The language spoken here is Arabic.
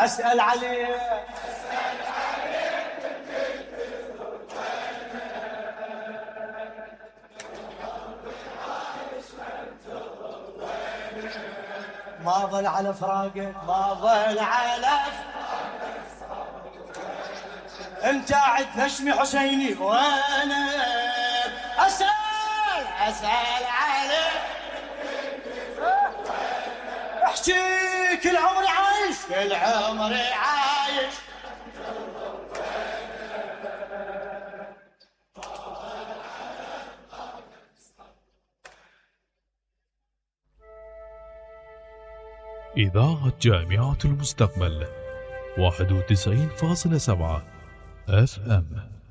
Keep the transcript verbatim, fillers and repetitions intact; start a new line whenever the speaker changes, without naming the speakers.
أسأل عليك ما ظل على فراقك ما ظل على فراقك انت عد نشمي حسيني وانا اسال اسال عليك احكي كل عمري عايش كل عمري عايش
إذاعة جامعة المستقبل واحد وتسعين فاصلة سبعة اف ام.